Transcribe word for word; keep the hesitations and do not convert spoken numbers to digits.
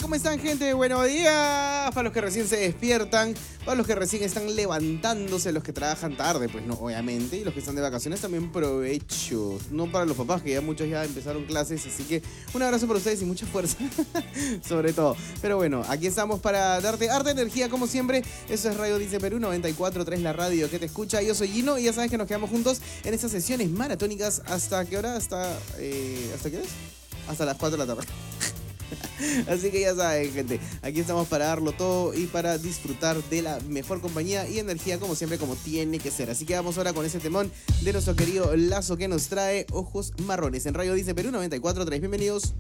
¿Cómo están, gente? Buenos días. Para los que recién se despiertan, para los que recién están levantándose, los que trabajan tarde, pues no, obviamente, y los que están de vacaciones también provecho. No para los papás, que ya muchos ya empezaron clases, así que un abrazo para ustedes y mucha fuerza, sobre todo. Pero bueno, aquí estamos para darte harta energía, como siempre. Eso es Radio Dice Perú noventa y cuatro punto tres, la radio que te escucha. Yo soy Gino y ya sabes que nos quedamos juntos en estas sesiones maratónicas. ¿Hasta qué hora? Hasta, eh, ¿hasta qué hora es? Hasta las cuatro de la tarde. Así que ya saben, gente, aquí estamos para darlo todo y para disfrutar de la mejor compañía y energía, como siempre, como tiene que ser. Así que vamos ahora con ese temón de nuestro querido Lazo, que nos trae Ojos Marrones en Radio Dice Perú noventa y cuatro punto tres. Bienvenidos.